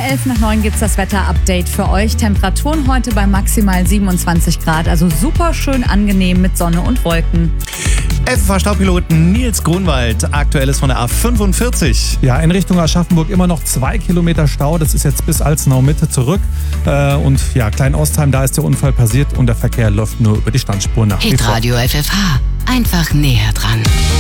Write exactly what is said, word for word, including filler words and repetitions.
elf nach neun gibt's das Wetter-Update für euch. Temperaturen heute bei maximal siebenundzwanzig Grad, also super schön angenehm mit Sonne und Wolken. F V H-Staupiloten Nils Grunwald, aktuelles von der A fünfundvierzig. Ja, in Richtung Aschaffenburg immer noch zwei Kilometer Stau. Das ist jetzt bis Alzenau Mitte zurück. Äh, und ja, Klein-Ostheim, da ist der Unfall passiert und der Verkehr läuft nur über die Standspur nach wie vor. Hitradio F F H, einfach näher dran.